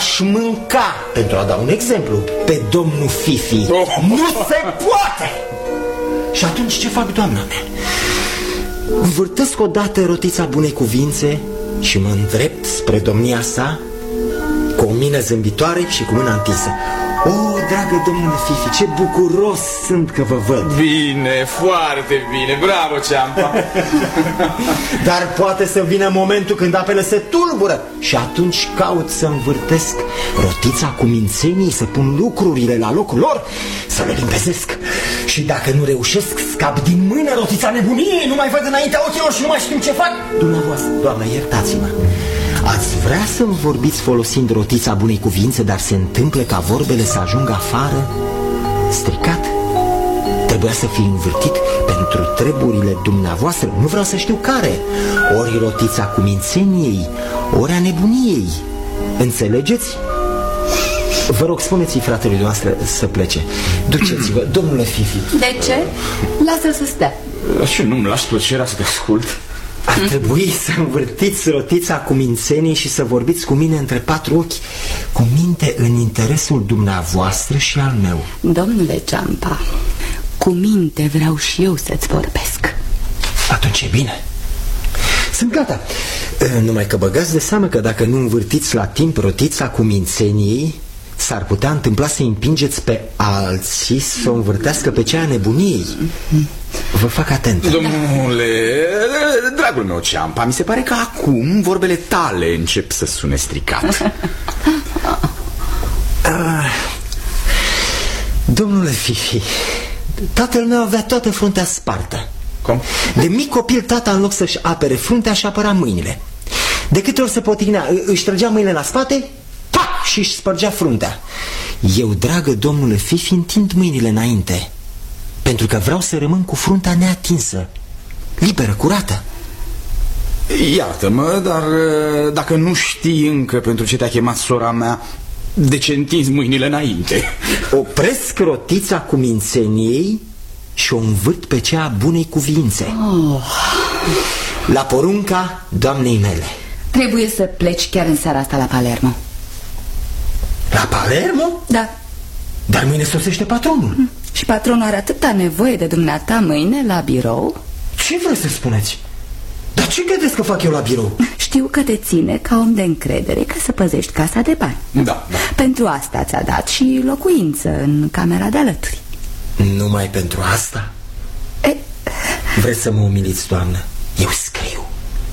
l-aș mânca, pentru a da un exemplu, pe domnul Fifi. Nu se poate! Și atunci ce fac, doamna mea? Învârtesc odată rotița bunei cuvințe și mă îndrept spre domnia sa cu o mină zâmbitoare și cu mâna întinsă. O, dragă domnule Fifi, ce bucuros sunt că vă văd. Bine, foarte bine, bravo, Ciampa. Dar poate să vină momentul când apele se tulbură și atunci caut să învârtesc rotița cu mințenii, să pun lucrurile la locul lor, să le limpezesc. Și dacă nu reușesc, scap din mână rotița nebuniei, nu mai văd înaintea ochilor și nu mai știu ce fac. Dumneavoastră, doamnă, iertați-mă. Ați vrea să-mi vorbiți folosind rotița bunei cuvințe, dar se întâmplă ca vorbele să ajungă afară stricat? Trebuia să fie învârtit pentru treburile dumneavoastră, nu vreau să știu care. Ori rotița cu mințeniei, ori a nebuniei. Înțelegeți? Vă rog, spuneți-i fratelui noastră să plece. Duceți-vă, domnule Fifi. De ce? Lasă-l să stea. Și nu-mi lași plăcerea să te ascult. Ar trebui să învârtiți rotița cu mințenii și să vorbiți cu mine între patru ochi, cu minte în interesul dumneavoastră și al meu. Domnule Ciampa, cu minte vreau și eu să-ți vorbesc. Atunci e bine. Sunt gata. Numai că băgați de seamă că dacă nu învârtiți la timp rotița cu mințeniei, s-ar putea întâmpla să împingeți pe alții să o învârtească pe cea a nebuniei. Vă fac atent. Domnule, dragul meu Ciampa, mi se pare că acum vorbele tale încep să sune stricat. Domnule Fifi, tatăl meu avea toată fruntea spartă. Cum? De mic copil, tata, în loc să-și apere fruntea, își apăra mâinile. De câte ori se potignea, își trăgea mâinile la spate, pac, și își spărgea fruntea. Eu, dragă domnule Fifi, întind mâinile înainte, pentru că vreau să rămân cu fruntea neatinsă, liberă, curată. Iartă-mă, dar dacă nu știi încă pentru ce te-a chemat sora mea, de ce întinzi mâinile înainte? Opresc rotița cu mințeniei și o învârt pe cea a bunei cuvințe. La porunca doamnei mele. Trebuie să pleci chiar în seara asta la Palermo. La Palermo? Da. Dar mâine sosește patronul. Și patronul are atâta nevoie de dumneata mâine la birou. Ce vreți să spuneți? Dar ce credeți că fac eu la birou? Știu că te ține ca om de încredere, ca să păzești casa de bani. Da. Pentru asta ți-a dat și locuință în camera de alături. Numai pentru asta? Vreți să mă umiliți, doamnă? Eu scriu.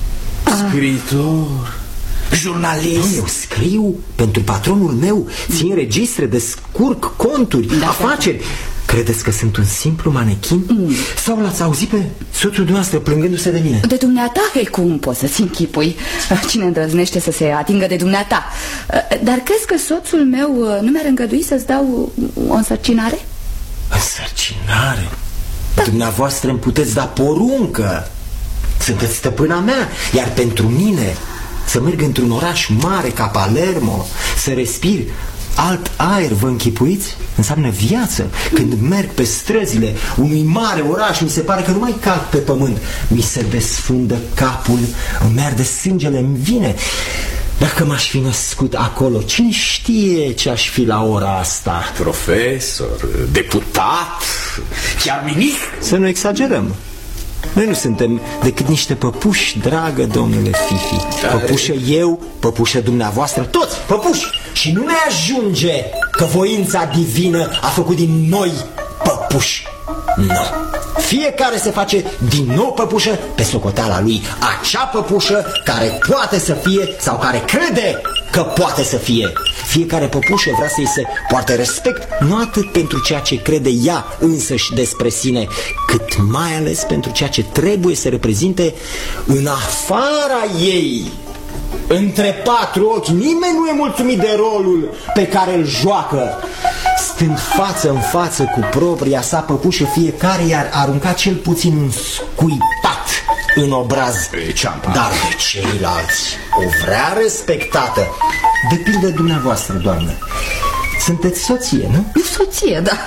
Scriitor, jurnalist. Eu scriu pentru patronul meu, țin registre, descurc conturi, afaceri. Credeți că sunt un simplu manechin? Sau l-ați auzit pe soțul dumneavoastră plângându-se de mine? De dumneata? Cum poți să-ți închipui? Cine îndrăznește să se atingă de dumneata? Dar crezi că soțul meu nu mi-ar îngădui să-ți dau o însărcinare? Însărcinare? Da. Dumneavoastră îmi puteți da poruncă. Sunteți stăpâna mea. Iar pentru mine, să merg într-un oraș mare ca Palermo, să respir alt aer, vă închipuiți? Înseamnă viață. Când merg pe străzile unui mare oraș, mi se pare că nu mai calc pe pământ. Mi se desfundă capul, îmi arde sângele, îmi vine. Dacă m-aș fi născut acolo, cine știe ce aș fi la ora asta? Profesor, deputat, chiar ministru. Să nu exagerăm. Noi nu suntem decât niște păpuși, dragă domnule Fifi. Păpușă eu, păpușă dumneavoastră, toți păpuși. Și nu ne ajunge că voința divină a făcut din noi păpuși. Nu. Fiecare se face din nou păpușă pe socoteala lui. Acea păpușă care poate să fie sau care crede că poate să fie. Fiecare păpușă vrea să-i se poarte respect, nu atât pentru ceea ce crede ea însăși despre sine, cât mai ales pentru ceea ce trebuie să reprezinte în afara ei. Între patru ochi nimeni nu e mulțumit de rolul pe care îl joacă. Stând față în față cu propria sa păpușă, fiecare i-ar arunca cel puțin un scuipat în obraz. Dar de ceilalți o vrea respectată. De pildă dumneavoastră, doamnă. Sunteți soție, nu? Soție, da.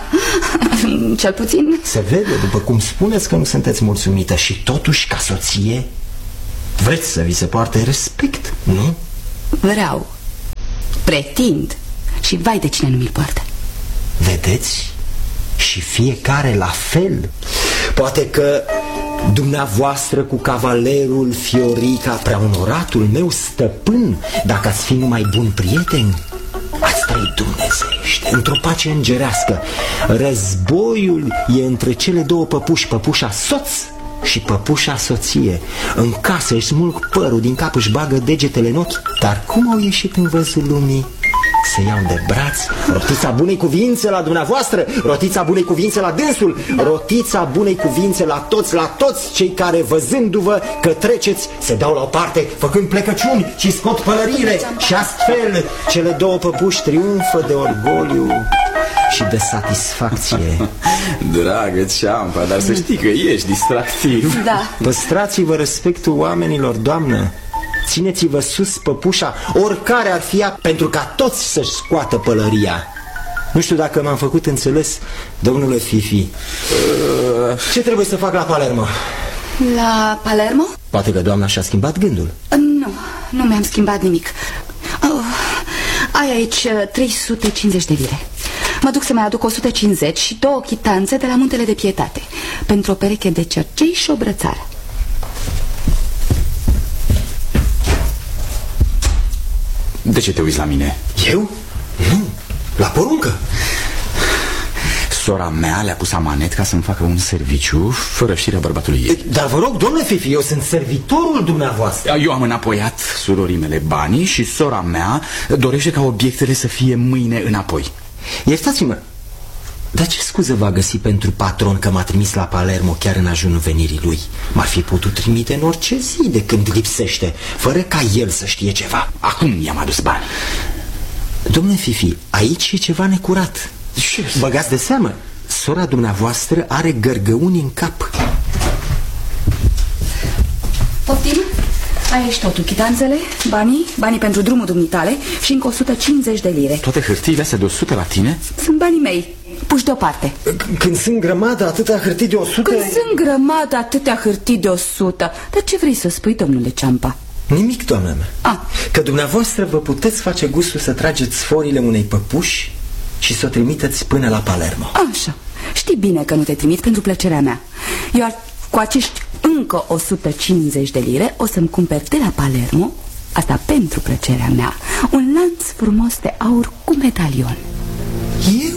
Cel puțin. Se vede, după cum spuneți, că nu sunteți mulțumită. Și totuși, ca soție, vreți să vi se poarte respect, nu? Vreau. Pretind. Și vai de cine nu mi-l poartă. Vedeți? Și fiecare la fel. Poate că dumneavoastră cu cavalerul Fiorica, prea onoratul meu stăpân, dacă ați fi numai buni prieteni, ați trăit dumnezeiește, într-o pace îngerească. Războiul e între cele două păpuși, păpușa soț și păpușa soție. În casă își smulg părul din cap, își bagă degetele în ochi. Dar cum au ieșit în văzul lumii? Se iau de braț. Rotița bunei cuvințe la dumneavoastră, rotița bunei cuvințe la dânsul, rotița bunei cuvințe la toți cei care, văzându-vă că treceți, se dau la o parte făcând plecăciuni și scot pălăriile. Și astfel cele două păpuși triumfă de orgoliu și de satisfacție. Dragă Ciampa, dar să știi că ești distractiv. Da. Păstrați-vă respectul oamenilor, doamnă. Țineți-vă sus păpușa, oricare ar fi ea, pentru ca toți să-și scoată pălăria. Nu știu dacă m-am făcut înțeles, domnule Fifi. Ce trebuie să fac la Palermo? La Palermo? Poate că doamna și-a schimbat gândul. Nu mi-am schimbat nimic. Ai aici 350 de lire. Mă duc să mai aduc 150 și 2 chitanțe de la Muntele de Pietate pentru o pereche de cercei și o brățară. De ce te uiți la mine? Eu? Nu, la poruncă. Sora mea le-a pus amanet ca să-mi facă un serviciu fără știrea bărbatului ei. Dar vă rog, domnule Fifi, eu sunt servitorul dumneavoastră. Eu am înapoiat surorii mele banii și sora mea dorește ca obiectele să fie mâine înapoi. Iertați-mă, dar ce scuză va găsi pentru patron că m-a trimis la Palermo chiar în ajunul venirii lui? M-ar fi putut trimite în orice zi de când lipsește, fără ca el să știe ceva. Acum i-am adus bani. Domnule Fifi, aici e ceva necurat. Ce? Băgați de seamă, sora dumneavoastră are gărgăuni în cap. Poftim? Ai aici totul, chitanțele, banii pentru drumul dumitale și încă 150 de lire. Toate hârtiile astea de 100 la tine? Sunt banii mei, puși deoparte. Când sunt grămadă atâtea hârtii de 100... Când sunt grămadă atâtea hârtii de 100... Dar ce vrei să spui, domnule Ciampa? Nimic, doamna mea. Că dumneavoastră vă puteți face gustul să trageți sforile unei păpuși și să o trimiteți până la Palermo. Așa, știi bine că nu te trimit pentru plăcerea mea. Eu cu acești încă 150 de lire o să-mi cumpăr de la Palermo, asta pentru plăcerea mea, un lanț frumos de aur cu medalion. Eu?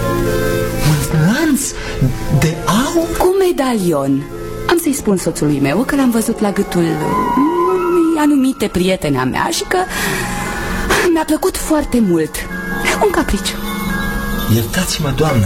Un lanț de aur? Cu medalion. Am să-i spun soțului meu că l-am văzut la gâtul unei anumite prietena mea și că mi-a plăcut foarte mult. Un capriciu. Iertați-mă, doamnă,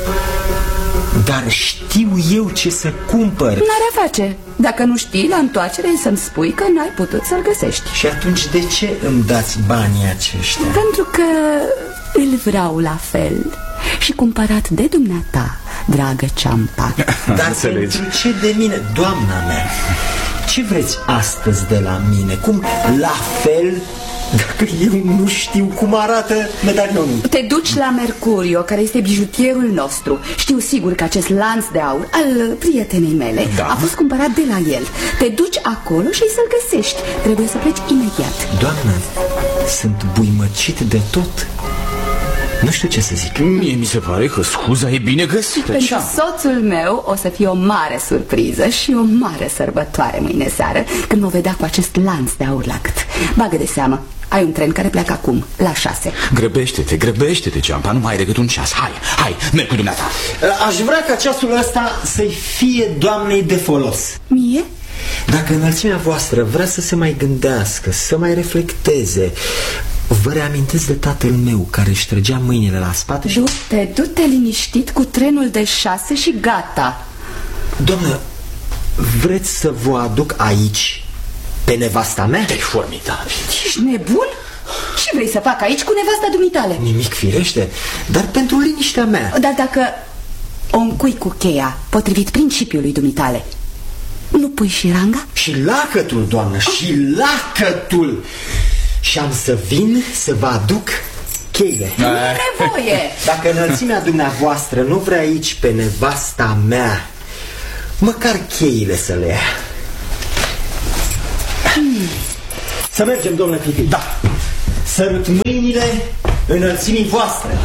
dar știu eu ce să cumpăr. N-are a face. Dacă nu știi, la întoarcere să-mi spui că n-ai putut să-l găsești. Și atunci de ce îmi dați banii aceștia? Pentru că îl vreau la fel și cumpărat de dumneata, dragă Ciampa. Dar pentru ce de mine, doamna mea? Ce vreți astăzi de la mine? Cum la fel, dacă eu nu știu cum arată medalionul? Te duci la Mercurio, care este bijutierul nostru. Știu sigur că acest lanț de aur al prietenei mele a fost cumpărat de la el. Te duci acolo și să-l găsești. Trebuie să pleci imediat. Doamnă, sunt buimăcit de tot. Nu știu ce să zic. Mie mi se pare că scuza e bine găsită. Pentru soțul meu o să fie o mare surpriză și o mare sărbătoare mâine seară, când mă vedea cu acest lanț de aur la gât. Bagă de seamă, ai un tren care pleacă acum, la 6. Grăbește-te, Ciampa, nu mai ai decât un ceas. Hai, merg cu dumneata. Aș vrea ca ceasul ăsta să-i fie doamnei de folos. Mie? Dacă înălțimea voastră vrea să se mai gândească, să mai reflecteze, vă reamintesc de tatăl meu care își trăgea mâinile la spate și... Du-te liniștit cu trenul de 6 și gata. Doamnă, vreți să vă aduc aici pe nevasta mea? E formidabil. Ești nebun? Ce vrei să fac aici cu nevasta dumitale? Nimic, firește, dar pentru liniștea mea. Dar dacă o încui cu cheia, potrivit principiului dumitale, nu pui și ranga? Și lacătul, doamnă, și lacătul. Și am să vin să vă aduc cheile. Nu e nevoie. Dacă înălțimea dumneavoastră nu vrea aici pe nevasta mea, măcar cheile să le ia. Să mergem, domnule Fifi. Da. sărut mâinile înălțimii voastre.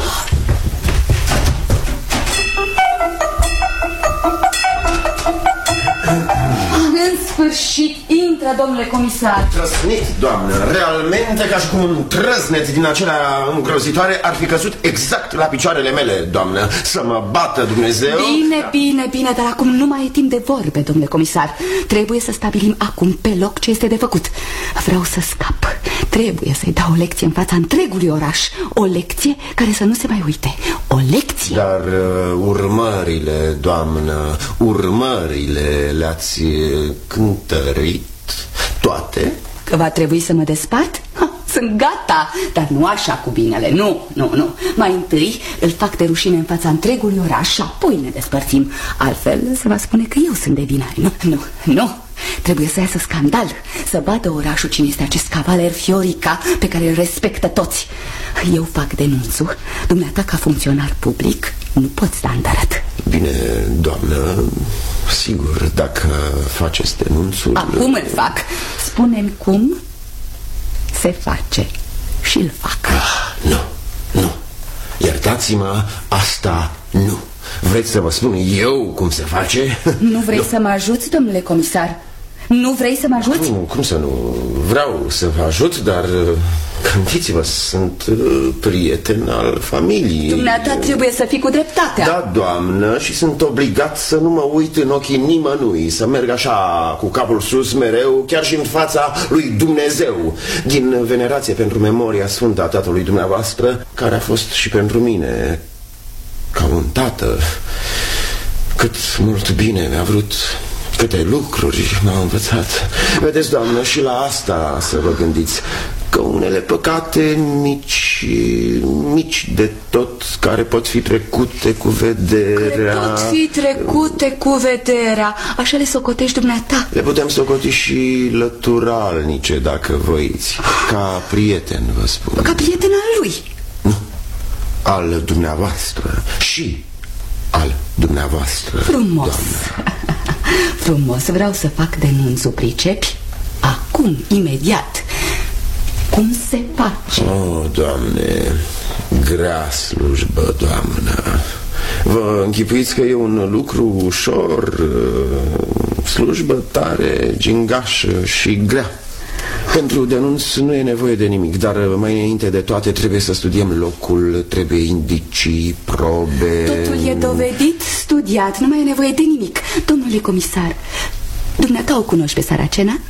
În sfârșit, intră, domnule comisar. Trăsnit, doamnă, realmente ca și cum un trăsnet din acelea îngrozitoare ar fi căzut exact la picioarele mele, doamnă. Să mă bată Dumnezeu. Bine, dar acum nu mai e timp de vorbe, domnule comisar. Trebuie să stabilim acum pe loc ce este de făcut. Vreau să scap. Trebuie să-i dau o lecție în fața întregului oraș. O lecție care să nu se mai uite. O lecție. Dar urmările, doamnă, urmările le-ați cântărit toate? Că va trebui să mă despart? Sunt gata, dar nu așa cu binele, nu. Mai întâi îl fac de rușine în fața întregului oraș și apoi ne despărțim. Altfel se va spune că eu sunt de vină. Nu. Trebuie să iasă scandal, să vadă orașul cine este acest cavaler Fiorica pe care îl respectă toți. Eu fac denunțul. Dumneata, ca funcționar public, nu pot sta îndărât. Bine, doamnă, sigur, dacă faceți denunțul... Acum îl fac. Spune-mi cum se face și îl fac. Nu. Iertați-mă, asta nu. Vreți să vă spun eu cum se face? Nu vrei să mă ajuți, domnule comisar? Nu vrei să mă ajuți? Cum să nu? Vreau să vă ajut, dar gândiți-vă, sunt prieten al familiei. Dumneata trebuie să fii cu dreptatea. Da, doamnă, și sunt obligat să nu mă uit în ochii nimănui, să merg așa cu capul sus mereu, chiar și în fața lui Dumnezeu, din venerație pentru memoria sfântă a tatălui dumneavoastră, care a fost și pentru mine ca un tată. Cât mult bine mi-a vrut, câte lucruri m-au învățat. Vedeți, doamnă, și la asta să vă gândiți, că unele păcate mici de tot, care pot fi trecute cu vederea. Care pot fi trecute cu vederea. Așa le socotești dumneata. Le putem socoti și lăturalnice, dacă voiți. Ca prieten, vă spun. Ca prieten al lui? Nu, al dumneavoastră. Și al dumneavoastră. Frumos, doamnă. Frumos, vreau să fac denunțul, pricepi? Acum, imediat. Cum se face? Doamne, grea slujbă, doamnă. Vă închipuiți că e un lucru ușor? Slujbă tare, gingașă și grea. Pentru denunț nu e nevoie de nimic, dar mai înainte de toate trebuie să studiem locul, trebuie indicii, probe... Totul e dovedit, studiat, nu mai e nevoie de nimic. Domnule comisar, dumneata o cunoști pe Saracena?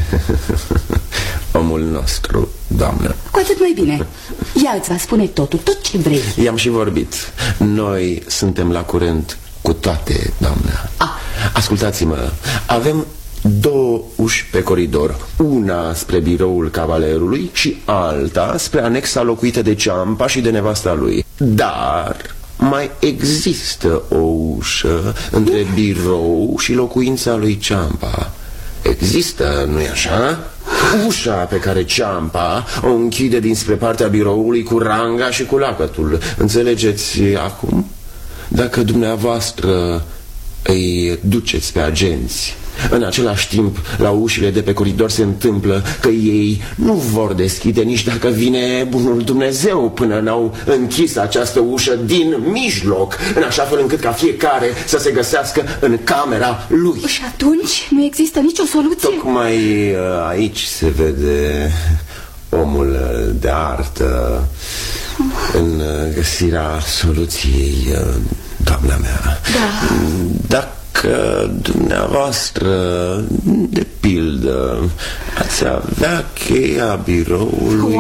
Omul nostru, doamnă. Cu atât mai bine. Ea îți va spune totul, tot ce vrei. I-am și vorbit. Noi suntem la curent cu toate, doamnă. Ascultați-mă, avem 2 uși pe coridor, una spre biroul cavalerului și alta spre anexa locuită de Ciampa și de nevasta lui. Dar mai există o ușă între birou și locuința lui Ciampa. Există, nu-i așa? Ușa pe care Ciampa o închide dinspre partea biroului cu ranga și cu lacătul. Înțelegeți acum? Dacă dumneavoastră îi duceți pe agenți, în același timp, la ușile de pe coridor se întâmplă că ei nu vor deschide nici dacă vine bunul Dumnezeu până n-au închis această ușă din mijloc, în așa fel încât ca fiecare să se găsească în camera lui. Și atunci nu există nicio soluție? Tocmai aici se vede omul de artă în găsirea soluției, doamna mea. Da. Dacă dumneavoastră, de pildă, ați avea cheia biroului...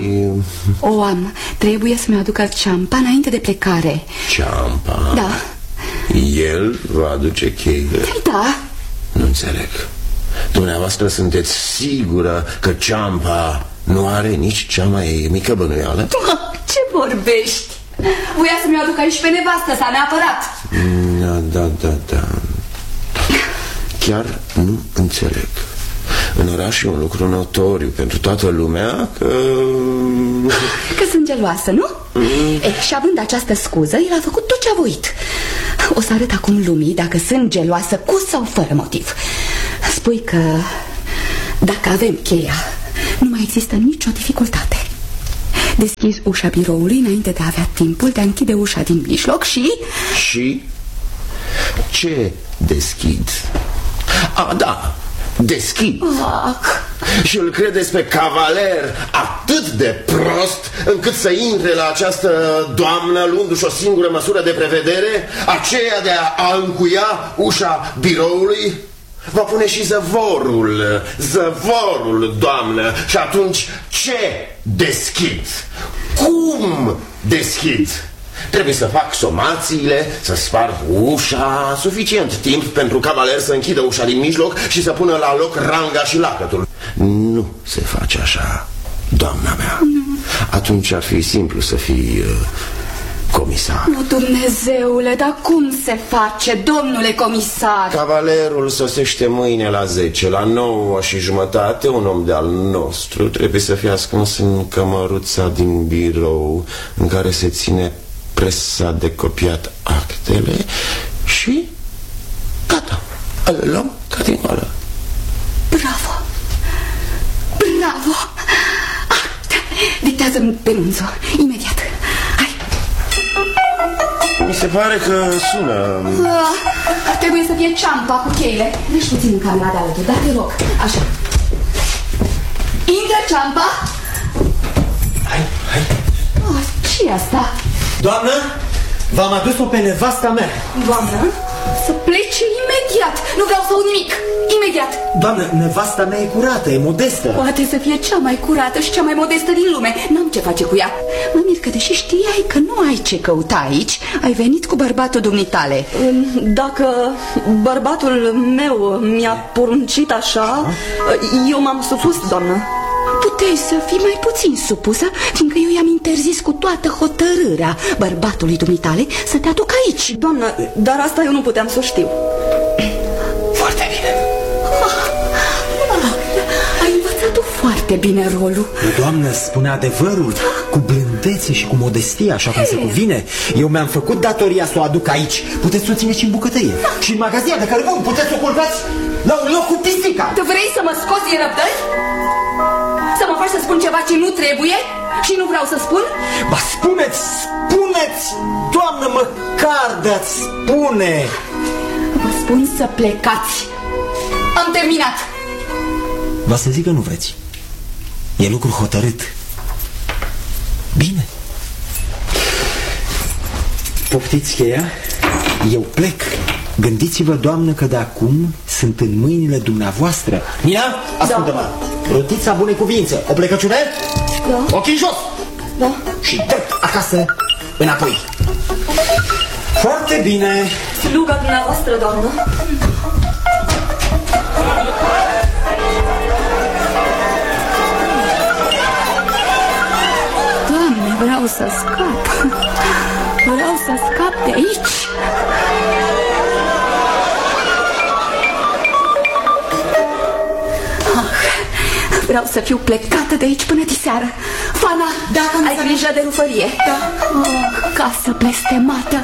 O am. Trebuie să-mi aducă Ciampa înainte de plecare. Ciampa? Da. El va aduce cheile? Da. Nu înțeleg. Dumneavoastră sunteți sigură că Ciampa nu are nici cea mai mică bănuială? Ce vorbești? Voia să-mi aduc aici pe nevastă sa, neapărat. Da. Chiar nu înțeleg. În oraș e un lucru notoriu pentru toată lumea că sunt geloasă, nu? Și având această scuză, el a făcut tot ce a voit. O să arăt acum lumii dacă sunt geloasă cu sau fără motiv. Spui că dacă avem cheia, nu mai există nicio dificultate. Deschizi ușa biroului înainte de a avea timpul de a închide ușa din mijloc și... Și? Ce deschid? Da, deschid. Și îl credeți pe cavaler atât de prost încât să intre la această doamnă luându-și o singură măsură de prevedere, aceea de a încuia ușa biroului? Va pune și zăvorul, doamnă. Și atunci ce deschid? Cum deschid? Trebuie să fac somațiile, să sparg ușa, suficient timp pentru cavaler să închidă ușa din mijloc și să pună la loc ranga și lacătul. Nu se face așa, doamna mea. Atunci ar fi simplu să fii comisar. Nu, Dumnezeule, dar cum se face, domnule comisar? Cavalerul sosește mâine la 10, la 9:30, un om de-al nostru trebuie să fie ascuns în cămăruța din birou în care se ține presa de copiat actele și gata, îl luăm ca din goală. Bravo! Bravo! Dictează-mi penunțul, imediat. Hai! Mi se pare că sună. Trebuie să fie ceampa cu cheile. Deci puțin în camera de alături, da, te rog. Așa. Intră ceampa. Hai. Ce-i asta? Doamnă, v-am adus-o pe nevasta mea. Doamnă, să plece imediat. Nu vreau să aud nimic. Imediat. Doamnă, nevasta mea e curată, e modestă. Poate să fie cea mai curată și cea mai modestă din lume. N-am ce face cu ea. Mă mir că deși știai că nu ai ce căuta aici, ai venit cu bărbatul dumitale. Dacă bărbatul meu mi-a poruncit așa, eu m-am supus, doamnă. Puteai să fii mai puțin supusă, fiindcă eu i-am interzis cu toată hotărârea bărbatului dumitale să te aduc aici. Doamnă, dar asta eu nu puteam să o știu. Foarte bine. Ai învățat-o foarte bine rolul. Doamnă, spune adevărul, cu blândețe și cu modestie, așa cum se cuvine. Eu mi-am făcut datoria să o aduc aici. Puteți să o țineți și în bucătărie. Și în magazin de cărbun puteți să o culcați la un loc cu pisica. Tu vrei să mă scoți din răbdări? Să mă faci să spun ceva ce nu trebuie? Și nu vreau să spun? Ba, spuneți, doamnă, măcar de-ați spune. Vă spun să plecați. Am terminat. Va să zic că nu vreți. E lucru hotărât. Bine. Poftiți cheia. Eu plec. Gândiți-vă, doamnă, că de acum sunt în mâinile dumneavoastră. Nina, ascultă-mă. Rotița bune cuvință. O plecăciune? Da. Ochii jos. Da. Și drept acasă înapoi. Foarte bine. Sluga dumneavoastră, doamnă. Doamne, vreau să scap. Vreau să scap de aici. Vreau să fiu plecată de aici până diseară. Fana, ai grijă de rufărie. Da. Casă blestemată.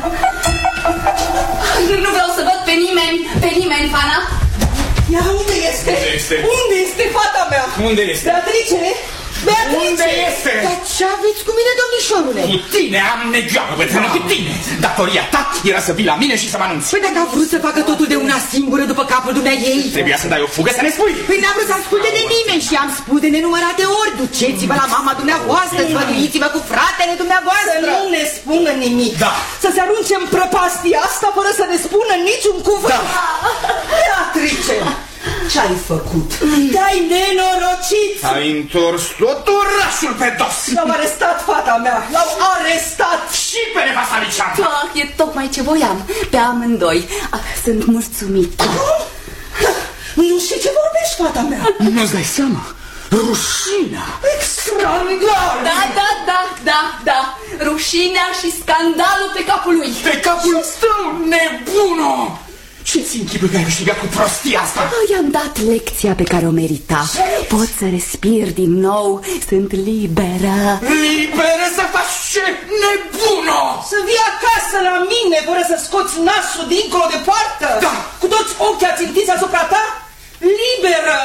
Nu vreau să văd pe nimeni, Fana. Ia, unde este? Unde este fata mea? Unde este? Beatrice? Unde este? Dar ce aveți cu mine, domnișorule? Cu tine am negioară, bătrână, cu tine. Datoria ta era să vii la mine și să mă anunți. Păi dacă a vrut să facă totul de una singură după capul dumneaei. Trebuia să dai o fugă să ne spui. Păi n-a vrut să asculte de nimeni și am spus de nenumărate ori. Duceți-vă la mama dumneavoastră, sfătuiți-vă cu fratele dumneavoastră. Să nu ne spună nimic. Da. Să se arunce în prăpastia asta fără să ne spună niciun cuvânt. Da. Beatrice, ce-ai făcut? Te-ai nenorocit. Ai întors tot orașul pe dos. L-au arestat fata mea. L-au arestat. Și pe nevasta Liceanu. E tocmai ce voiam. Pe amândoi. Sunt mulțumit. Nu știu ce vorbești, fata mea. Nu-ți dai seama? Rușinea. Extraordinar. Da. Rușinea și scandalul pe capul lui. Pe capul tău, nebuno. Ce-ți închipui că ai câștigat cu prostia asta? I-am dat lecția pe care o merita. Pot să respir din nou. Sunt liberă. Liberă să faci ce, nebuno? Să vii acasă la mine fără să scoți nasul dincolo de poartă? Da. Cu toți ochii ațintiți asupra ta? Liberă,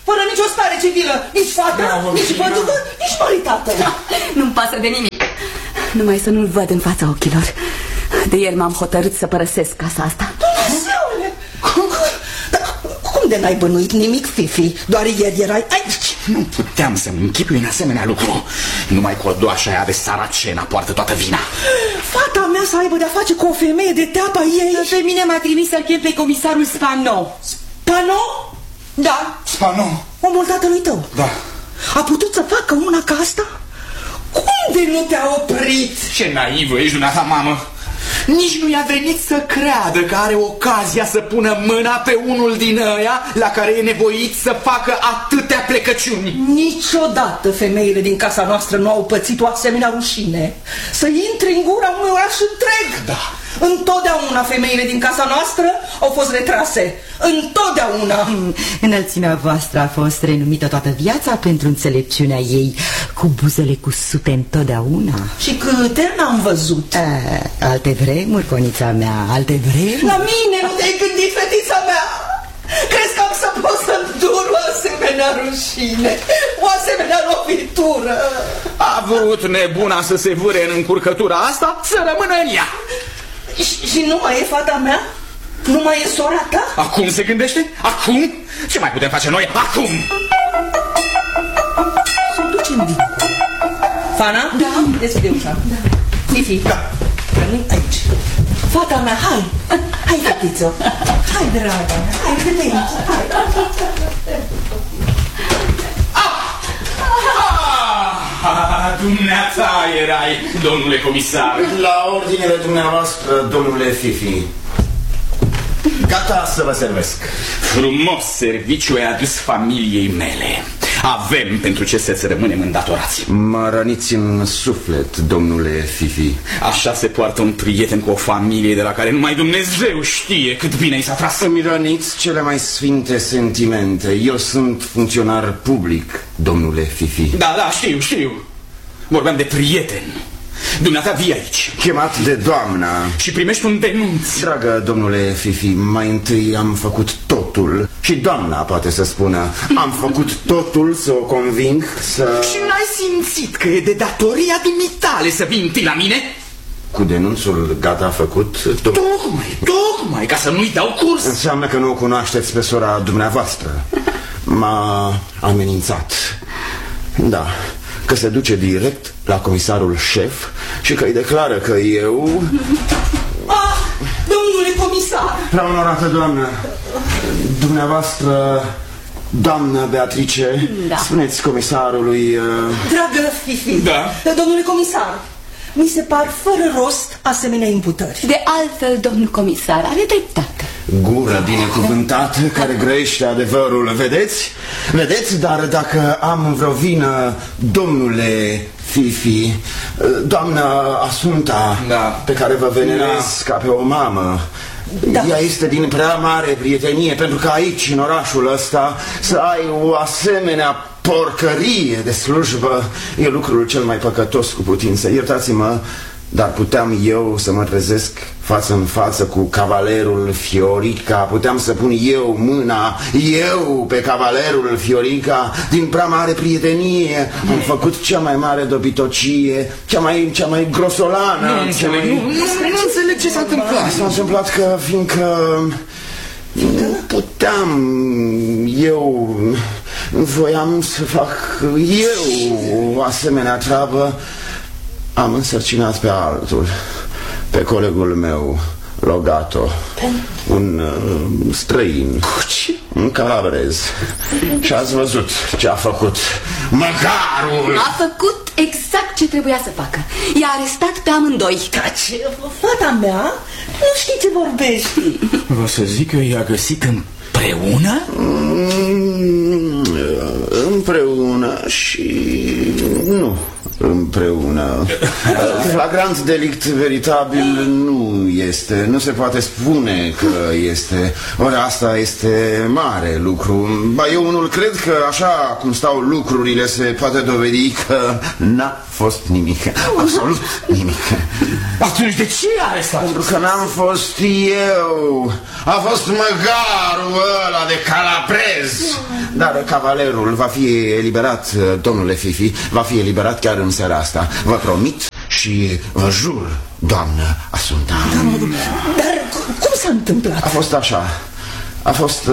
fără nicio stare civilă, nici fată, nici văduvă, nici maritate. Nu-mi pasă de nimic. Numai să nu-l văd în fața ochilor. De ieri m-am hotărât să părăsesc casa asta. Dumnezeule! Cum de n-ai bănuit nimic, Fifi? Doar ieri erai aici. Nu puteam să-mi închipui un asemenea lucru. Numai codoașa aia de saracena poartă toată vina. Fata mea să aibă de-a face cu o femeie de teapa ei. Pe mine m-a trimis să-l chem pe comisarul Spano. Spano? Da. Spano? Omul tatălui tău. Da. A putut să facă una ca asta? Cum de nu te-a oprit? Ce naivă ești, dumneata, mamă! Nici nu i-a venit să creadă că are ocazia să pună mâna pe unul din ăia la care e nevoit să facă atâtea plecăciuni. Niciodată femeile din casa noastră nu au pățit o asemenea rușine. Să intri în gura unui oraș întreg. Da. Întotdeauna femeile din casa noastră au fost retrase. Întotdeauna. Înălțimea voastră a fost renumită toată viața pentru înțelepciunea ei, cu buzele cusute întotdeauna. Și câte n-am văzut. Alte vremuri, conița mea, alte vremuri. La mine nu te-ai gândit, fetița mea? Crezi că am să pot să îndur o asemenea rușine, o asemenea lovitură? A vrut nebuna să se vâre în încurcătura asta, să rămână în ea. Și nu mai e fata mea? Nu mai e sora ta? Acum se gândește? Acum? Ce mai putem face noi? Acum! Să o ducem dincolo. Fana? Da? Deschide ușa. Da. Fifi? Da. Rămâi aici. Fata mea, hai! Hai, fetiță! Hai, dragă! Hai, veni! Dumneata erai, domnule comisar. La ordinele dumneavoastră, domnule Fifi. Gata să vă servesc. Frumos serviciu ai adus familiei mele. Avem pentru ce să-ți rămânem îndatorați. Mă răniți în suflet, domnule Fifi. Așa se poartă un prieten cu o familie de la care numai Dumnezeu știe cât bine i s-a tras. Îmi răniți cele mai sfinte sentimente. Eu sunt funcționar public, domnule Fifi. Da, știu. Vorbeam de prieten. Dumneata vii aici, chemat de doamna, și primești un denunț. Dragă domnule Fifi, mai întâi am făcut totul. Și doamna poate să spună. Am făcut totul să o conving să... Și n-ai simțit că e de datoria dumitale să vii întâi la mine? Cu denunțul gata făcut, Tocmai, ca să nu-i dau curs. Înseamnă că nu o cunoașteți pe sora dumneavoastră. M-a amenințat. Da, că se duce direct la comisarul șef și că îi declară că eu... Domnule comisar! Prea onorată doamnă, dumneavoastră, doamnă Beatrice, da. Spuneți comisarului... Dragă Fifi, da. Domnule comisar, mi se par fără rost asemenea imputări. De altfel, domnul comisar are dreptate. Gură binecuvântată care grăiește adevărul, vedeți? Vedeți, dar dacă am vreo vină, domnule Fifi, doamna Asunta, da. Pe care vă venerez ca pe o mamă, da. Ea este din prea mare prietenie, pentru că aici, în orașul ăsta, să ai o asemenea porcărie de slujbă e lucrul cel mai păcătos cu putință. Iertați-mă, dar puteam eu să mă trezesc față în față cu cavalerul Fiorica, puteam să pun eu mâna, eu pe cavalerul Fiorica, din prea mare prietenie. Am făcut cea mai mare dobitocie, cea mai grosolană. Nu înțeleg ce s-a întâmplat. S-a întâmplat că, fiindcă nu puteam, eu voiam să fac eu o asemenea treabă. Am însărcinat pe altul, pe colegul meu, Logato, un străin, un calabrez. Și ați văzut ce a făcut măgarul. A făcut exact ce trebuia să facă. I-a arestat pe amândoi. Taci, fata mea, nu știi ce vorbești. Vă să zic că i-a găsit împreună? Împreună și... nu. împreună. Flagrant delict veritabil nu este. Nu se poate spune că este. Ori asta este mare lucru. Ba, eu unul cred că așa cum stau lucrurile se poate dovedi că n-a fost nimic. Absolut nimic. Atunci de ce i-a arestat? Pentru că n-am fost eu. A fost măgarul ăla de Calabrez. Dar cavalerul va fi eliberat, domnule Fifi. Va fi eliberat chiar în seara asta. Vă promit și vă jur, doamnă Assunta. Dar cum s-a întâmplat? A fost așa. A fost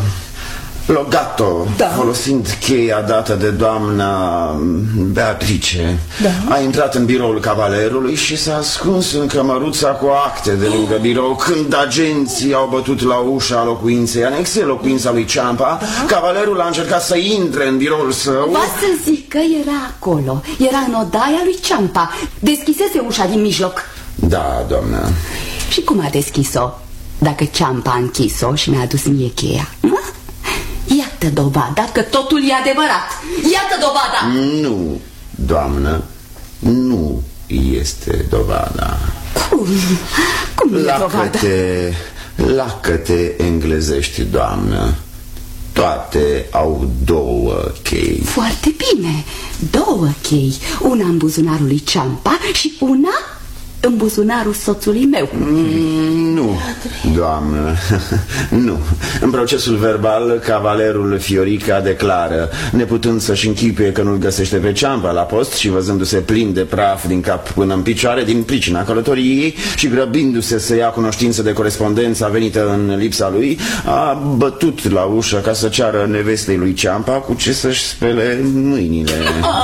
Logato, folosind cheia dată de doamna Beatrice, a intrat în biroul cavalerului și s-a ascuns în cămăruța cu acte de lângă birou. Când agenții au bătut la ușa locuinței anexe, locuința lui Ciampa, cavalerul a încercat să intre în biroul său. Va să zic că era acolo. Era în odaia lui Ciampa. Deschisese ușa din mijloc. Da, doamnă. Și cum a deschis-o? Dacă Ciampa a închis-o și mi-a adus mie cheia. Iată dovada că totul e adevărat. Iată dovada. Nu, doamnă, nu este dovada. Cum e dovada? Lacă-te englezești, doamnă. Toate au două chei. Foarte bine. Două chei. Una în buzunarul lui Ciampa și una în buzunarul soțului meu. Nu, doamnă, nu. În procesul verbal, cavalerul Fiorica declară, neputând să-și închipuie că nu-l găsește pe Ciampa la post și văzându-se plin de praf din cap până în picioare din pricina călătoriei și grăbindu-se să ia cunoștință de corespondența venită în lipsa lui, a bătut la ușă ca să ceară nevestei lui Ciampa cu ce să-și spele mâinile.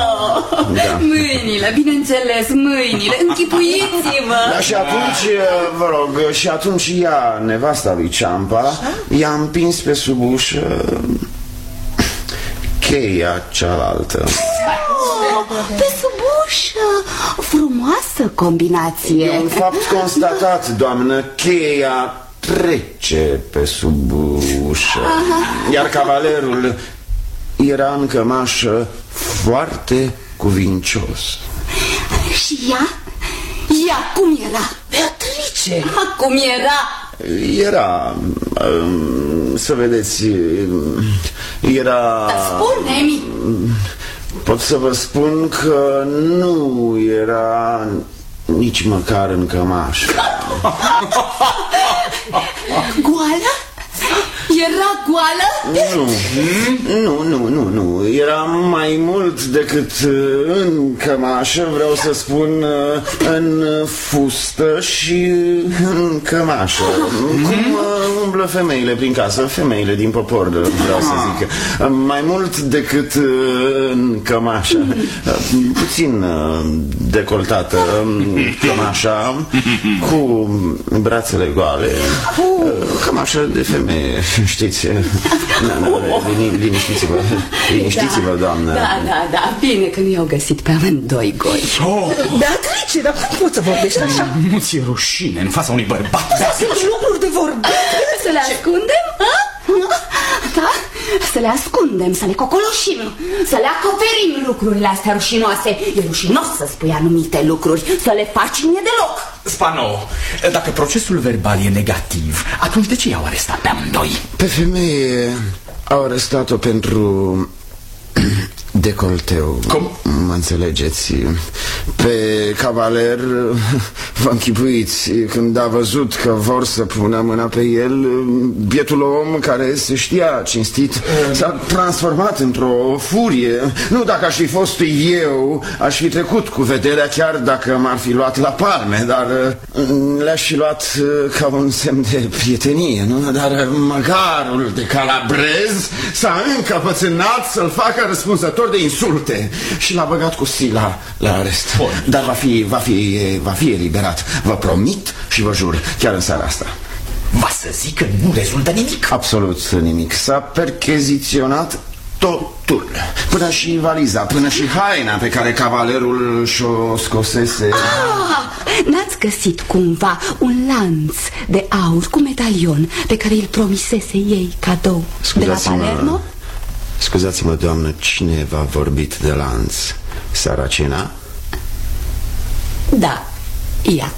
Mâinile, bineînțeles, mâinile. Închipuiți. Da, și atunci, vă rog, și atunci ea, nevasta lui Ciampa, i-a împins pe sub ușă cheia cealaltă. Pe sub ușă. Frumoasă combinație. E un fapt constatat, doamnă. Cheia trece pe sub ușă. Iar cavalerul era în cămașă foarte cuvincios. Și ea? Ea cum era? Beatrice! Cum era? Era, să vedeți, era... Spune-mi! Pot să vă spun că nu era nici măcar în cămașă. Goală? Era goală? Nu. Era mai mult decât în cămașă, vreau să spun în fustă și în cămașă. Cum umblă femeile prin casă, femeile din popor, vreau să zic. Mai mult decât în cămașă. Puțin decoltată limba cu brațele goale. Cămașă de femeie, știți. Liniștiți-vă. Liniștiți-vă, doamnă. Da, bine că nu i-au găsit pe amândoi goi. Beatrice, dar cum poți să vorbești așa? Nu ți-e rușine în fața unui bărbat? Sunt lucruri de vorbit. Să le ascundem? Da? Să le ascundem, să le cocoloșim, să le acoperim lucrurile astea rușinoase. E rușinos să spui anumite lucruri, să le faci mie deloc. Spano, dacă procesul verbal e negativ, atunci de ce i-au arestat pe amândoi? Pe femeie au arestat-o pentru decolteu. Cum? Mă înțelegeți? Pe cavaler, vă închipuiți, când a văzut că vor să pună mâna pe el, bietul om care se știa cinstit s-a transformat într-o furie. Nu, dacă aș fi fost eu, aș fi trecut cu vederea, chiar dacă m-ar fi luat la palme, dar le-aș fi luat ca un semn de prietenie, nu? Dar măgarul de Calabrez s-a încăpățânat să-l facă răspunzător de insulte și l-a băgat cu sila la arest. Dar va fi eliberat. Vă promit și vă jur, chiar în seara asta. Va să zic că nu rezultă nimic. Absolut nimic. S-a percheziționat totul. Până și valiza, până și haina pe care cavalerul și-o scosese. N-ați găsit cumva un lanț de aur cu medalion pe care îl promisese ei cadou de la Palermo? Scuzați-mă, doamnă, cine v-a vorbit de lanț? Saracena? Da, ia.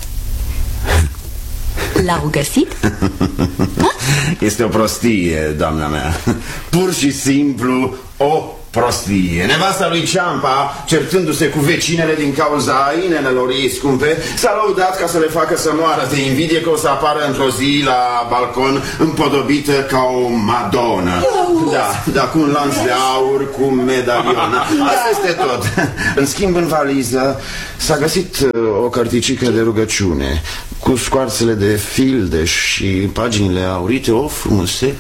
L-au găsit? Este o prostie, doamna mea. Pur și simplu o prostie. Nevasta lui Ciampa, certându-se cu vecinele din cauza inelelor ei scumpe, s-a lăudat ca să le facă să moară de invidie că o să apară într-o zi la balcon împodobită ca o madonă. Da, cu un lanț de aur, cu medalion. Asta este tot. În schimb, în valiză s-a găsit o carticică de rugăciune cu scoarțele de fildeș și paginile aurite, o frumusețe.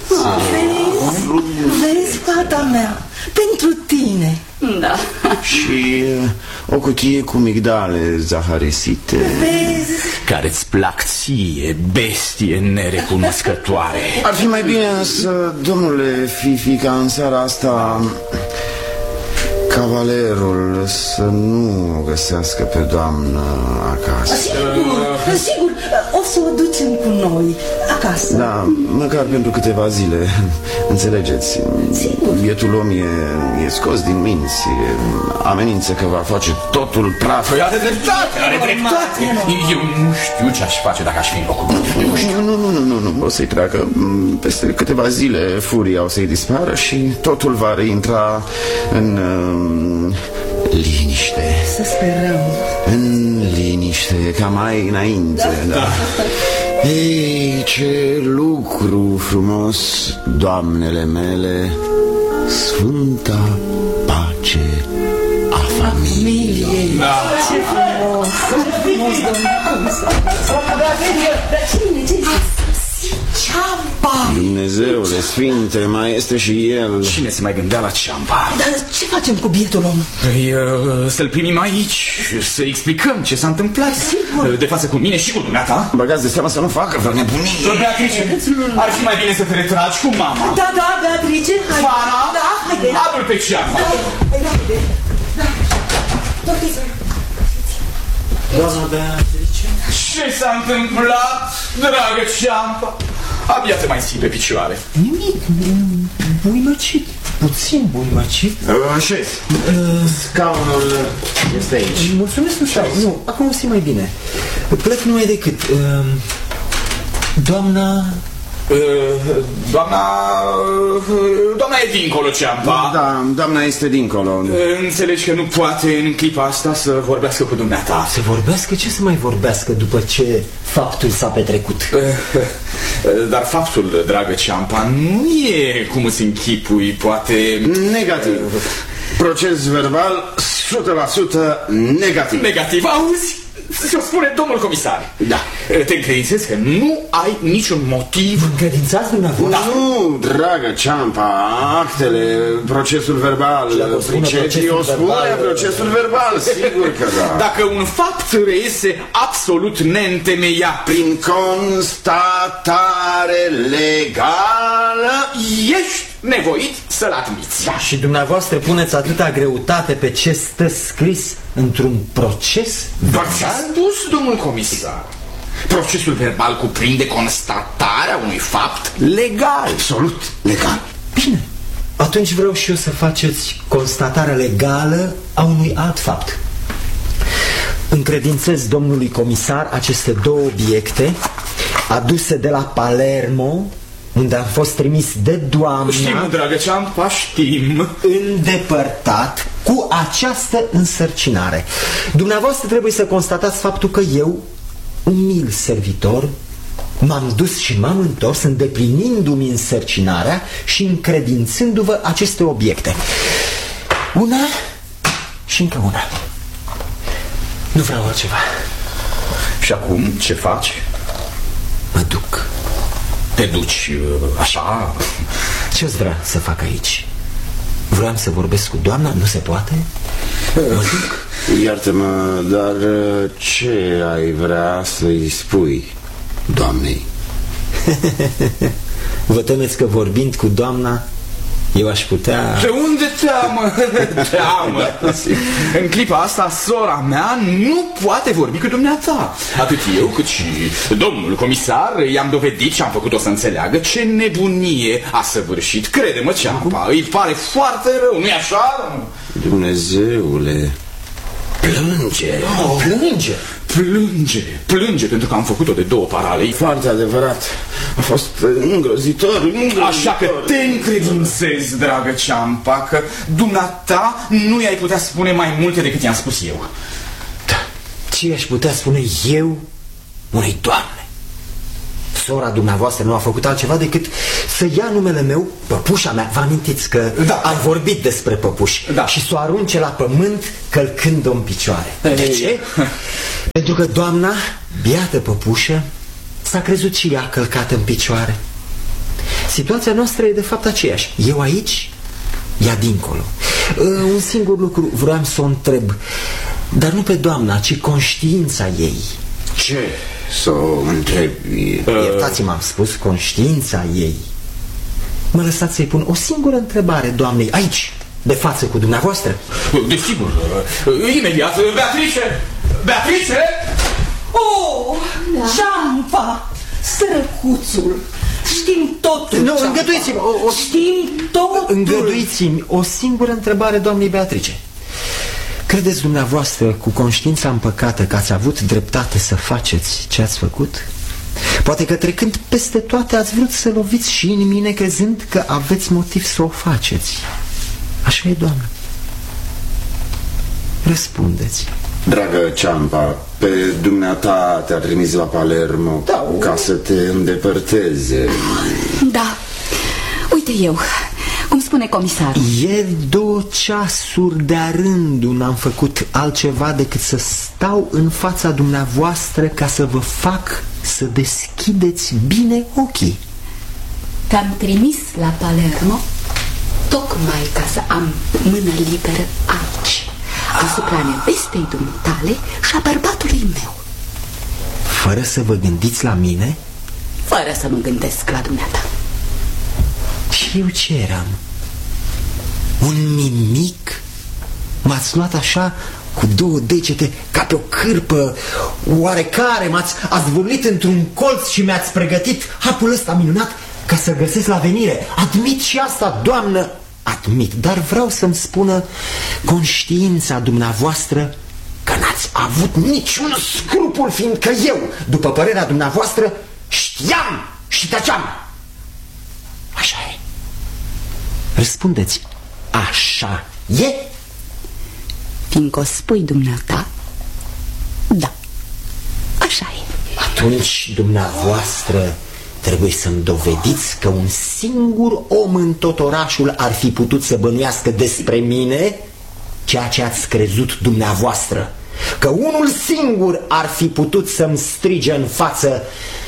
Vezi, fata mea, pentru tine. Da. Și o cutie cu migdale zaharesite. Vezi? Care-ți plac ție, bestie nerecunoscătoare. Ar fi mai bine însă, domnule Fifi, ca în seara asta cavalerul să nu o găsească pe doamnă acasă. Sigur, o să o ducem cu noi acasă. Da, măcar pentru câteva zile. Înțelegeți? Sigur. Bietul om e scos din minți. Amenință că va face totul praf. Păi are dreptate. Eu nu știu ce aș face dacă aș fi în locul meu. Nu, o să-i treacă peste câteva zile, furia o să-i dispară și totul va reintra în liniște. Să sperăm. În liniște, ca mai înainte. Da. Ei, ce lucru frumos, doamnele mele, sfânta pace a familiei. Da. Ce frumos, Dar cine? Ciampa! Dumnezeule sfinte, mai este și el. Cine se mai gândea la Ciampa? Dar ce facem cu bietul om? Păi, să-l primim aici, să explicăm ce s-a întâmplat. De față cu mine și cu dumneata. Băgați de seama să nu facă vreo nebunie. Beatrice, ar fi mai bine să te retragi cu mama. Da, Beatrice, hai. Fana, da, haide. adu-l pe Ciampa. Doamna Beatrice? Ce s-a întâmplat, dragă Ciampa? Abia te mai ții pe picioare. Nimic, buimăcit, puțin buimăcit. Șef, scaunul este aici. Mulțumesc, nu, acum o simt mai bine. Plec numai decât. Doamna Doamna e dincolo, Ciampa. Da, doamna este dincolo. Înțelegi că nu poate în clipa asta să vorbească cu dumneata. să vorbească? Ce să mai vorbească după ce faptul s-a petrecut? Dar faptul, dragă Ciampa, nu e cum îți închipui, poate... Negativ. Proces verbal 100% negativ. Negativ, auzi? Se o spune domnul comisar. Da. Te încredințez că nu ai niciun motiv. Încredințați dumneavoastră? Nu, dragă Ciampa, actele, procesul verbal, procesul verbal, sigur că da. Dacă un fapt reiese absolut neîntemeiat Prin constatare legală, ești nevoit să-l admiți. Da, și dumneavoastră puneți atâta greutate pe ce stă scris într-un proces V-ați spus, domnul comisar. Procesul verbal cuprinde constatarea unui fapt legal. absolut legal. Bine, atunci vreau și eu să faceți constatarea legală a unui alt fapt. Încredințez domnului comisar aceste două obiecte aduse de la Palermo, unde am fost trimis de doamna. Știm, dragă Ciampa, știm. Îndepărtat cu această însărcinare. Dumneavoastră trebuie să constatați faptul că eu, umil servitor, m-am dus și m-am întors îndeplinindu-mi însărcinarea și încredințându-vă aceste obiecte. Una și încă una. Nu vreau altceva. Și acum ce faci? Mă duc. Te duci așa? Ce-ți vrea să fac aici? Vreau să vorbesc cu doamna, nu se poate? Mă duc. Iartă-mă, dar ce ai vrea să-i spui doamnei? Vă temeți că vorbind cu doamna eu aș putea... De unde teamă? Teamă. În clipa asta, sora mea nu poate vorbi cu dumneata. Atât eu cât și domnul comisar i-am dovedit și am făcut-o să înțeleagă ce nebunie a săvârșit. Crede-mă, Ciampa, îi pare foarte rău, nu-i așa? Dumnezeule, Plânge. Plânge. plânge pentru că am făcut-o de 2 parale. Foarte adevărat. A fost îngrozitor. Așa că te încredințez, dragă Ciampa, că dumneata nu i-ai putea spune mai multe decât i-am spus eu. Da. Ce aș putea spune eu unei doamne? Sora dumneavoastră nu a făcut altceva decât să ia numele meu, păpușa mea. Vă amintiți că am vorbit despre păpuși, și să o arunce la pământ călcând-o în picioare. De ce? Pentru că doamna, biată păpușă, s-a crezut și ea călcată în picioare. Situația noastră e de fapt aceeași. Eu aici, ea dincolo. Un singur lucru vreau să o întreb, dar nu pe doamna, ci conștiința ei. Ce să o întrebi? Iertați-mă, am spus conștiința ei. Mă lăsați să-i pun o singură întrebare doamnei aici, de față cu dumneavoastră? Desigur, imediat. Beatrice! Oh, Ciampa, sărăcuțul, știm totul. Nu, îngăduiți-mi știm totul. Îngăduiți-mi o singură întrebare doamnei Beatrice. Credeți dumneavoastră, cu conștiința împăcată, că ați avut dreptate să faceți ce ați făcut? Poate că trecând peste toate ați vrut să loviți și în mine, crezând că aveți motiv să o faceți. Așa e, doamnă. Răspundeți. Dragă Ciampa, pe dumneata te-a trimis la Palermo ca să te îndepărteze. Da. Uite eu, cum spune comisarul. Ieri 2 ceasuri de-a rândul n-am făcut altceva decât să stau în fața dumneavoastră ca să vă fac să deschideți bine ochii. Te-am trimis la Palermo tocmai ca să am mână liberă aici, asupra nevestei dumitale și a bărbatului meu. Fără să vă gândiți la mine? Fără să mă gândesc la dumneata. Și eu ce eram? Un mimic? M-ați luat așa cu 2 degete ca pe o cârpă oarecare, m-ați zvârlit într-un colț și mi-ați pregătit hapul ăsta minunat ca să găsesc la venire. Admit și asta, doamnă, admit, dar vreau să-mi spună conștiința dumneavoastră că n-ați avut niciun scrupul, fiindcă eu, după părerea dumneavoastră, știam și tăceam. Așa e. Răspundeți, așa e? Fiindcă o spui dumneata, da, așa e. Atunci dumneavoastră trebuie să-mi dovediți că un singur om în tot orașul ar fi putut să bănuiască despre mine ceea ce ați crezut dumneavoastră. Că unul singur ar fi putut să-mi strige în față: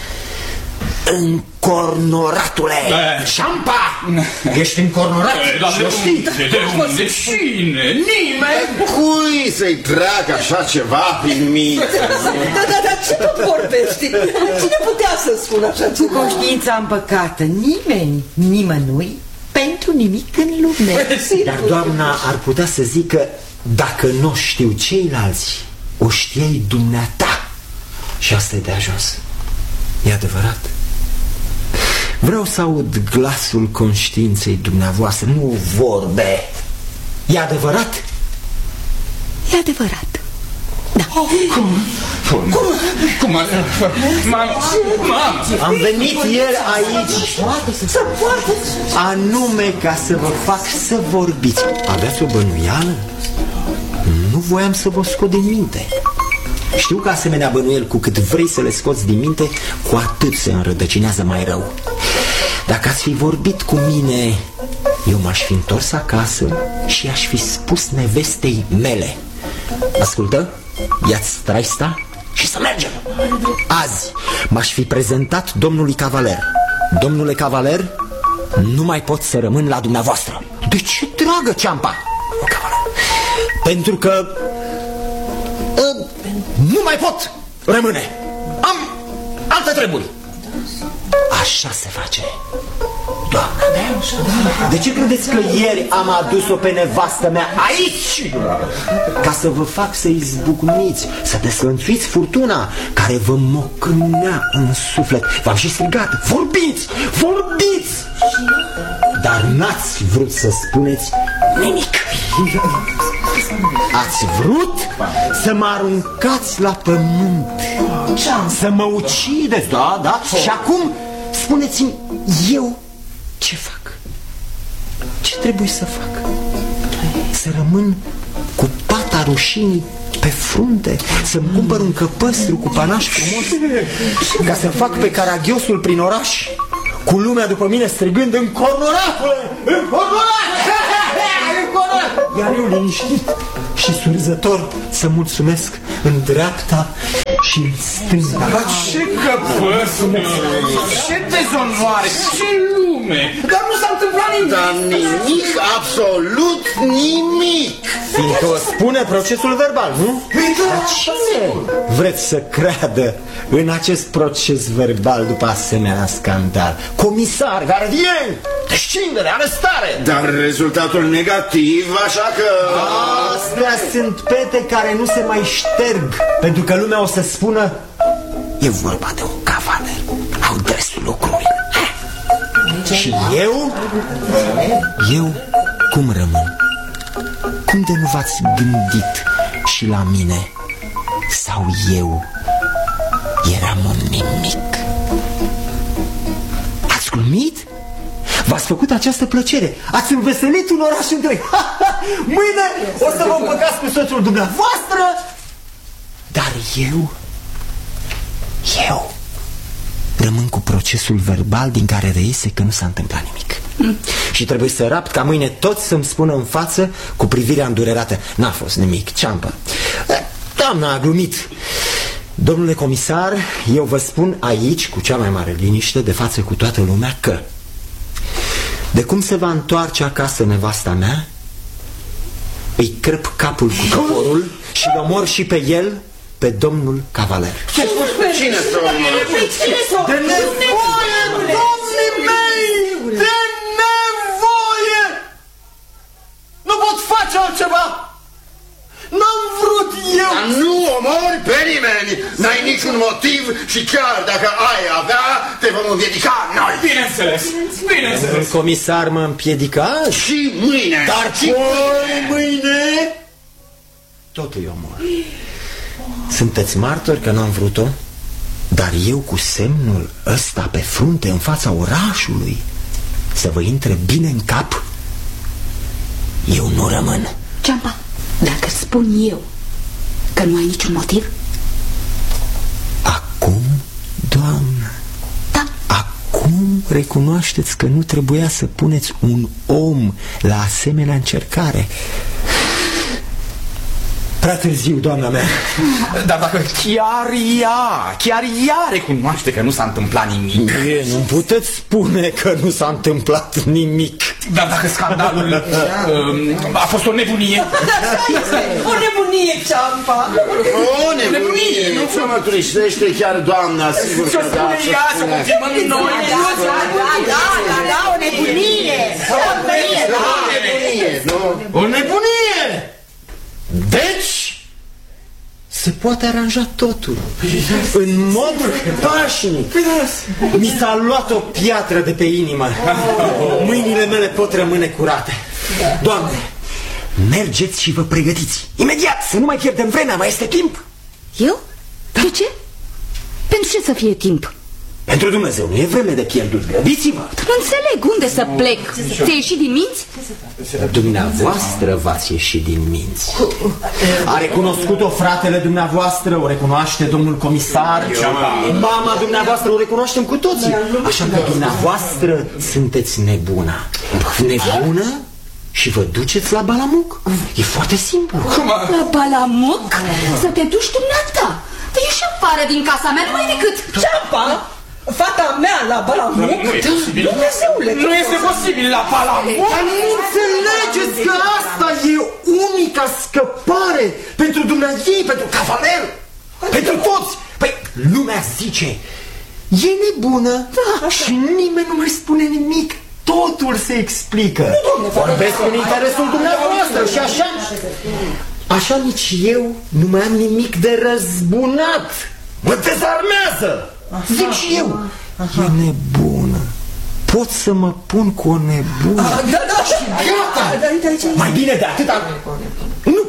încornoratule! Ciampa! Ești încornorat? De unde? Cine? Nimeni? Cui să-i treacă așa ceva prin mine? Da, ce tu vorbești? Cine putea să spună așa ceva? Cu conștiința împăcată, nimeni, nimănui, pentru nimic în lume. Dar doamna ar putea să zică: dacă nu știu ceilalți, o știai dumneata. Și asta e de ajuns. E adevărat? Vreau să aud glasul conștiinței dumneavoastră, nu vorbe. E adevărat? E adevărat. Da. Cum? Am venit ieri aici anume ca să vă fac să vorbiți. Aveați o bănuială? Nu voiam să vă scot din minte. Știu că asemenea bănuieli, cu cât vrei să le scoți din minte, cu atât se înrădăcinează mai rău. Dacă ați fi vorbit cu mine, eu m-aș fi întors acasă și aș fi spus nevestei mele: ascultă, ia-ți traista și să mergem. Azi m-aș fi prezentat domnului cavaler: domnule cavaler, nu mai pot să rămân la dumneavoastră. De ce, dragă Ciampa? Pentru că nu mai pot rămâne. Am alte treburi. Așa se face, doamna mea. De ce credeți că ieri am adus-o pe nevastă mea aici? Ca să vă fac să izbucniți, să deslănțuiți furtuna care vă mocândea în suflet. V-am și strigat: vorbiți, vorbiți! Dar n-ați vrut să spuneți nimic. Ați vrut să mă aruncați la pământ, să mă ucideți, da? Și acum spuneți-mi, eu ce fac? Ce trebuie să fac? Să rămân cu pata rușinii pe frunte, să-mi cumpăr un căpăstru cu panaș frumos, ca să fac pe caragiosul prin oraș, cu lumea după mine strigând: încornoracule! Încornoracule! Încornoracule! Iar eu liniștit și surzător să mulțumesc în dreapta și în stânga. Dar ce căpăstru! Ce dezonoare! Ce lume! Dar nu s-a întâmplat nimic! Dar nimic, absolut nimic! Fiindcă o spune procesul verbal, nu? Dar cine vreți să creadă în acest proces verbal după asemenea scandal? Comisar, gardieni, descindere, arestare! Dar rezultatul negativ, așa că... Astea sunt pete care nu se mai șterg, pentru că lumea o să spună: e vorba de un cavaler, au dresul lucrurilor. Și eu cum rămân? Cum de nu v-ați gândit și la mine? Sau eu eram un nimic? Ați glumit? V-ați făcut această plăcere, ați înveselit un oraș întreg. Mâine o să vă împăcați cu soțul dumneavoastră. Dar eu rămân cu procesul verbal din care reiese că nu s-a întâmplat nimic. Și trebuie să rapt ca mâine toți să-mi spună în față cu privirea îndurerată: n-a fost nimic, ceampă. Doamna a glumit. Domnule comisar, eu vă spun aici cu cea mai mare liniște, de față cu toată lumea, că de cum se va întoarce acasă nevasta mea, îi crăp capul cu toporul și îl omor și pe el, pe domnul cavaler. Cine să omoră? De nevoie, domnii mei! De nevoie! Nu pot face altceva! N-am vrut eu! Dar nu omori pe nimeni! N-ai niciun motiv și chiar dacă ai avea, te vom împiedica noi! Bineînțeles, bineînțeles! Comisar mă împiedica? Și mâine! Dar mâine tot îi omor. Sunteți martori că n-am vrut-o? Dar eu cu semnul ăsta pe frunte în fața orașului, să vă intre bine în cap, eu nu rămân. Ciampa, dacă spun eu că nu ai niciun motiv? Acum, doamnă, da. Acum recunoașteți că nu trebuia să puneți un om la asemenea încercare. Prea târziu, doamna mea. Dar dacă chiar ea recunoaște că nu s-a întâmplat nimic. Nu puteți spune că nu s-a întâmplat nimic. Dar dacă scandalul a fost o nebunie. O nebunie, Ciampa. O nebunie, nu se mărturisește chiar doamna, sigur că da. Să confirmăm noi. Da, o nebunie. O nebunie! Deci se poate aranja totul în mod pașnic. Mi s-a luat o piatră de pe inimă. Mâinile mele pot rămâne curate. Doamne, mergeți și vă pregătiți imediat, să nu mai pierdem vremea, mai este timp. Eu? De ce? Pentru ce să fie timp? Pentru Dumnezeu, nu e vreme de pierdut, grăbiți-vă. Nu înțeleg unde să plec. Ți-ai ieșit din minți? Dumneavoastră v-ați ieșit din minți. A recunoscut-o fratele dumneavoastră, o recunoaște domnul comisar, mama dumneavoastră, o recunoaștem cu toții. Așa că dumneavoastră sunteți nebuna. Nebună și vă duceți la Balamuc. E foarte simplu. La Balamuc? Să te duci dumneata. Te ieși afară din casa mea, numai decât. Ciampa! Fata mea la Balamuc? Nu e posibil. Nu este posibil la Balamuc. Dar nu înțelegeți că asta e unica scăpare pentru dumneavoastră, pentru cavaler, pentru toți. Păi lumea zice, e nebună, și nimeni nu mai spune nimic. Totul se explică. Vorbesc în interesul dumneavoastră și așa nici eu nu mai am nimic de răzbunat. Mă dezarmează. Zic și eu. E nebună. Pot să mă pun cu o nebună. Da, Gata. Mai bine de atâta nu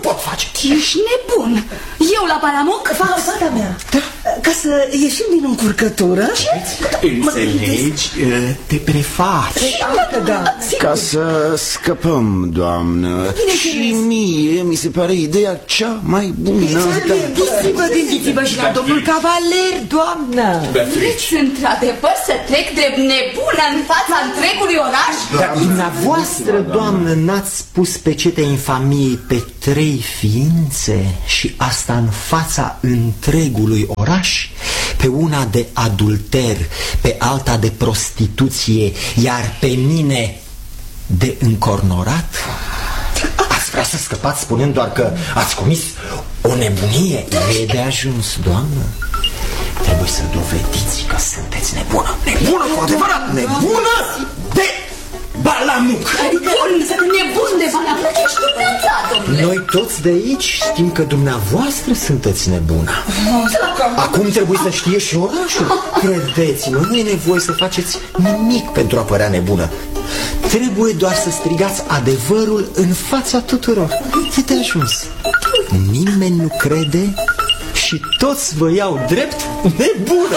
pot face. Ești nebun. Eu la Balamuc? Fata mea, ca să ieșim din încurcătură. Înțelegi? Te prefaci. Da. Ca să scăpăm, doamnă. Și mie mi se pare ideea cea mai bună. Gândiți-vă și la domnul cavaler, doamnă. Vreți într-adevăr să trec drept nebună în fața întregului oraș? Dar dumneavoastră, doamnă, n-ați spus pecetea infamiei pe 3 ființe și asta în fața întregului oraș? Pe una de adulter, pe alta de prostituție, iar pe mine de încornorat? Ați vrea să scăpați spunând doar că ați comis o nebunie? E de ajuns, doamnă. Trebuie să dovediți că sunteți nebună. Nebună cu adevărat, nebună de Balamuc. Nebun de Balamuc ești dumneata, domnule. Noi toți de aici știm că dumneavoastră sunteți nebună. Acum trebuie să știe și orașul. Credeți-mă, nu e nevoie să faceți nimic pentru a părea nebună. Trebuie doar să strigați adevărul în fața tuturor. E de ajuns. Nimeni nu crede și toți vă iau drept nebună.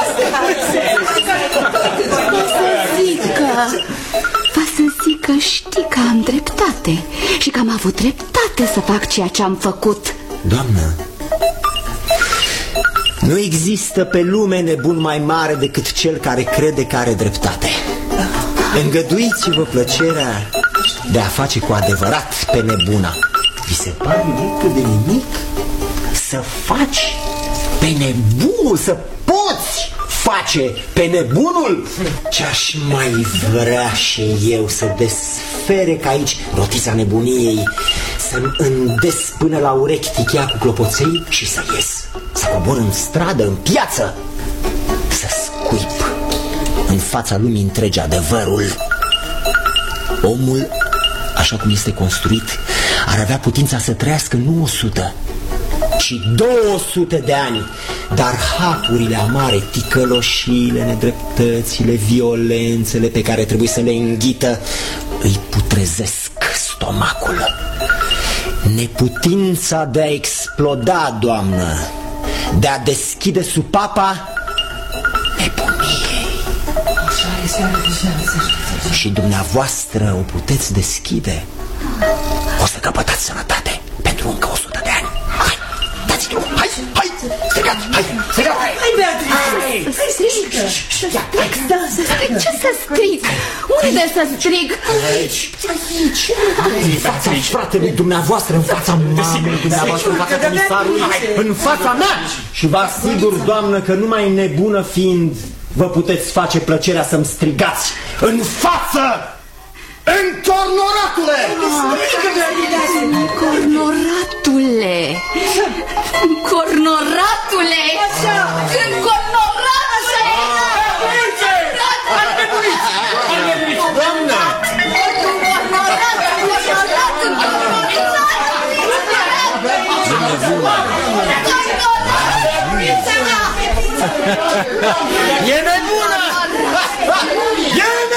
Va să zic că știi că am dreptate și că am avut dreptate să fac ceea ce am făcut. Doamnă, nu există pe lume nebun mai mare decât cel care crede că are dreptate. Îngăduiți-vă plăcerea de a face cu adevărat pe nebuna. Vi se pare lucru de nimic să faci pe nebunul, să poți face pe nebunul? Ce-aș mai vrea și eu să desferec aici rotița nebuniei, să-mi îndes până la urechi tichea cu clopoței și să ies, să cobor în stradă, în piață, să scuip în fața lumii întregi adevărul. Omul, așa cum este construit, ar avea putința să trăiască nu 100, ci 200 de ani. Dar hapurile amare, ticăloșiile, nedreptățile, violențele pe care trebuie să le înghită îi putrezesc stomacul. Neputința de a exploda, doamnă, de a deschide supapa nebuniei. Și dumneavoastră o puteți deschide. O să căpătați sănătate pentru încă 100 de ani. Hai, dați drumul, hai, strigați, hai, Hai, Beatrice, Să strig. Ce să strig? Unde să strig? Aici, în fața fratelui dumneavoastră, în fața mamei dumneavoastră, în fața comisarului, în fața mea. Și vă asigur, doamnă, că numai nebună fiind vă puteți face plăcerea să-mi strigați în față! Încornoratule! Încornoratule! Încornoratule! Încornoratule! Doamnă! E nebună! E